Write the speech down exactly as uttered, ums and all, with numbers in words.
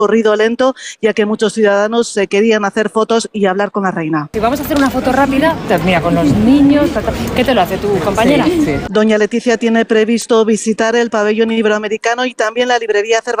corrido lento, ya que muchos ciudadanos se querían hacer fotos y hablar con la reina. Si vamos a hacer una foto rápida, mira, con los niños, ¿qué te lo hace tu compañera? Sí, sí. Doña Leticia tiene previsto visitar el pabellón iberoamericano y también la librería Cervantes